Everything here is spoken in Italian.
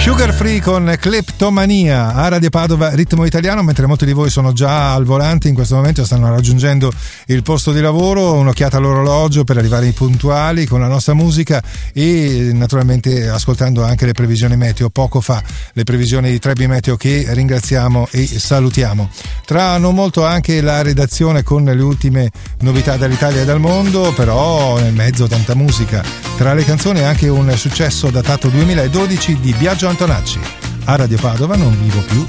Sugar Free con Cleptomania a Radio Padova, ritmo italiano, mentre molti di voi sono già al volante in questo momento, stanno raggiungendo il posto di lavoro, un'occhiata all'orologio per arrivare puntuali con la nostra musica e naturalmente ascoltando anche le previsioni meteo. Poco fa le previsioni di Trebi Meteo, che ringraziamo e salutiamo. Tra non molto anche la redazione con le ultime novità dall'Italia e dal mondo, però nel mezzo tanta musica. Tra le canzoni anche un successo datato 2012 di Biagio Antonacci. A Radio Padova non vivo più